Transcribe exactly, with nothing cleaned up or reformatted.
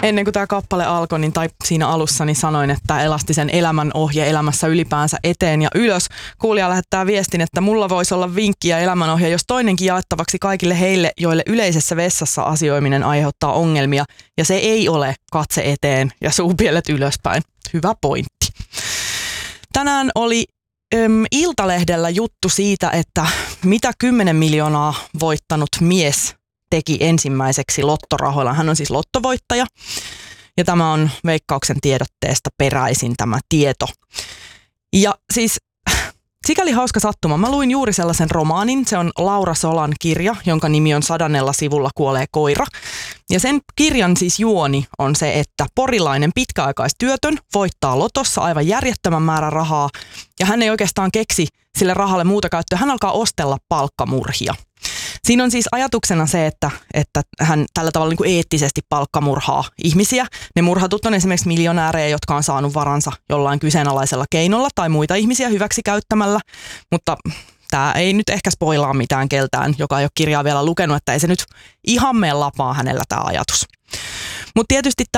ennen kuin tämä kappale alkoi, niin, tai siinä alussa, niin sanoin, että elastisen elämän ohje elämässä ylipäänsä eteen ja ylös. Kuulija lähettää viestin, että mulla voisi olla vinkki ja elämänohje, jos toinenkin jaettavaksi kaikille heille, joille yleisessä vessassa asioiminen aiheuttaa ongelmia. Ja se ei ole katse eteen ja suupielet ylöspäin. Hyvä pointti. Tänään oli äm, Iltalehdellä juttu siitä, että mitä kymmenen miljoonaa voittanut mies teki ensimmäiseksi lottorahoilla. Hän on siis lottovoittaja ja tämä on Veikkauksen tiedotteesta peräisin tämä tieto. Ja siis sikäli hauska sattuma. Mä luin juuri sellaisen romaanin. Se on Laura Solan kirja, jonka nimi on Sadannella sivulla kuolee koira. Ja sen kirjan siis juoni on se, että porilainen pitkäaikaistyötön voittaa lotossa aivan järjettömän määrän rahaa. Ja hän ei oikeastaan keksi sille rahalle muuta käyttöä. Hän alkaa ostella palkkamurhia. Siinä on siis ajatuksena se, että, että hän tällä tavalla niin kuin eettisesti palkkamurhaa ihmisiä. Ne murhatut on esimerkiksi miljonäärejä, jotka on saanut varansa jollain kyseenalaisella keinolla tai muita ihmisiä hyväksi käyttämällä. Mutta tämä ei nyt ehkä spoilaa mitään keltään, joka ei ole kirjaa vielä lukenut, että ei se nyt ihan mene lapaa hänellä tämä ajatus. Mutta tietysti